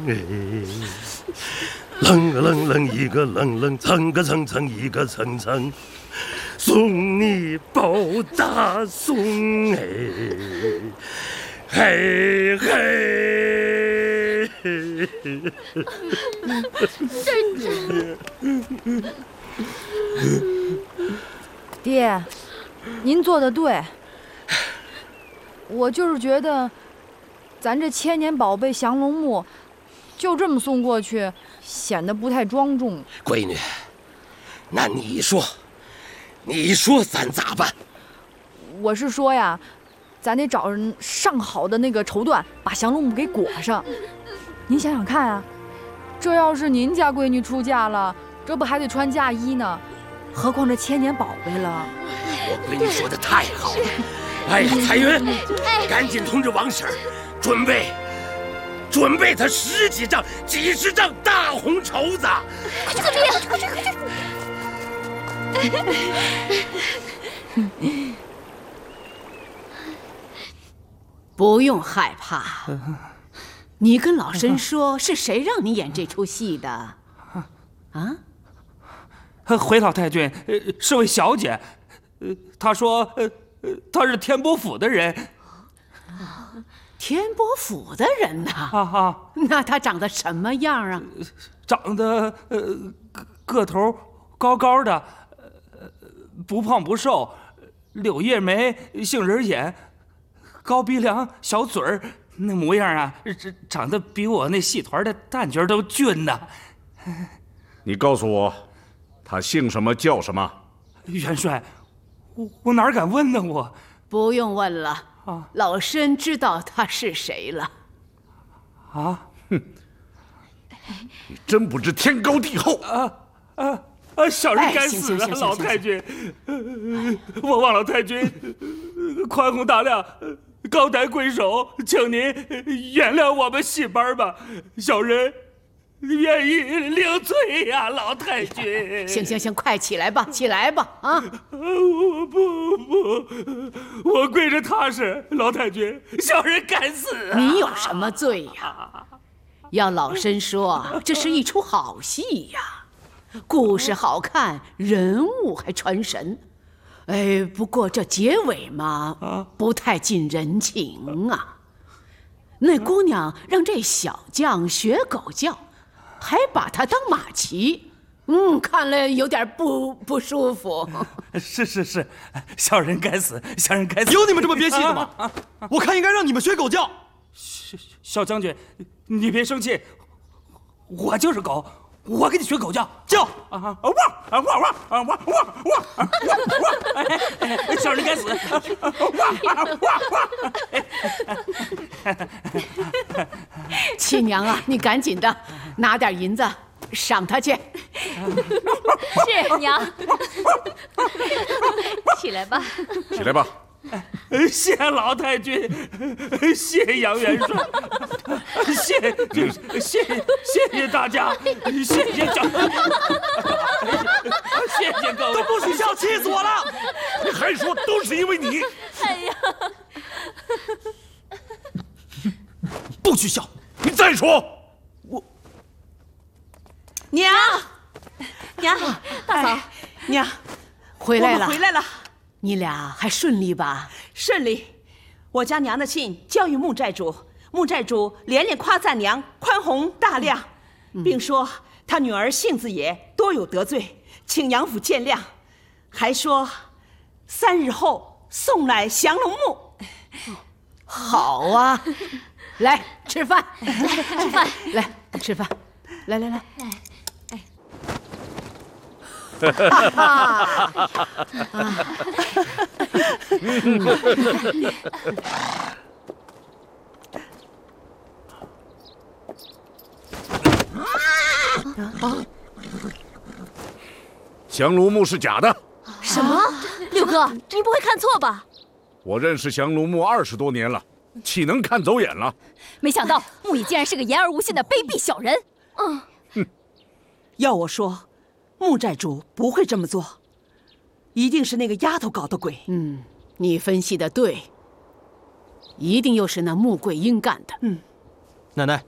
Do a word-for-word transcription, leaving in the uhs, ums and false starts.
哎，楞个楞楞一个楞楞，蹭个蹭蹭一个蹭蹭，送你包大送哎，嘿嘿。 真真。 爹，您做的对。我就是觉得，咱这千年宝贝降龙木，就这么送过去，显得不太庄重。 闺女，那你说，你说咱咋办？ 我是说呀，咱得找人上好的那个绸缎，把降龙木给裹上。您想想看啊，这要是您家闺女出嫁了，这不还得穿嫁衣呢？何况这千年宝贝了。 我闺女说的太好了。哎呀，彩云，赶紧通知王婶儿，准备准备她十几丈、几十丈大红绸子。 快去快去快去快去！不用害怕，你跟老身说，是谁让你演这出戏的？啊？ 回老太君，是位小姐，她说，她是天波府的人。 天波府的人呐？啊啊！那她长得什么样啊？ 长得呃个个头高高的，呃不胖不瘦，柳叶眉，杏仁眼，高鼻梁，小嘴儿，那模样啊，长得比我那戏团的旦角都俊呢。 你告诉我，他姓什么叫什么？ 元帅，我我哪敢问呢？我不用问了。啊，老身知道他是谁了。 啊， 哼！你真不知天高地厚啊啊啊！小人该死啊，老太君！我望老太君宽宏大量，高抬贵手，请您原谅我们戏班吧。小人愿意领罪呀，老太君。 行行行，快起来吧，起来吧！啊！ 我不不，我跪着踏实，老太君，小人该死啊！ 你有什么罪呀？要老身说，这是一出好戏呀，故事好看，人物还传神。哎，不过这结尾嘛，啊、不太近人情啊。那姑娘让这小将学狗叫。还把他当马骑，嗯，看了有点不不舒服。 是是是，小人该死，小人该死。 有你们这么憋气的吗？啊啊、我看应该让你们学狗叫。 小小将军，你别生气，我就是狗，我给你学狗叫叫啊啊汪啊汪汪啊汪汪汪啊汪！哎，小人该死！汪汪汪！ 七娘啊，你赶紧的拿点银子赏他去。 是娘，起来吧， 起来吧。 谢老太君，谢杨元帅，谢谢谢谢谢大家，谢谢长辈，谢谢各位。 都不许笑，气死我了！ 你还说都是因为你？ 哎呀， 不许笑！ 你再说， 我娘，娘，大嫂，娘， 回来了， 回来了。 你俩还顺利吧？ 顺利。我将娘的信交与穆寨主，穆寨主连连夸赞娘宽宏大量，嗯、并说他女儿性子野，多有得罪，请杨府见谅。还说三日后送来降龙木。 好啊，来吃饭， 来吃饭， 来吃饭，来来来。 哈哈哈哈降龙木是假的。 什么？六哥，您不会看错吧？ 我认识降龙木二十多年了，岂能看走眼了？ 没想到木乙竟然是个言而无信的卑鄙小人。 嗯，哼，要我说。穆寨主不会这么做，一定是那个丫头搞的鬼。 嗯，你分析的对，一定又是那穆桂英干的。 嗯， 奶奶，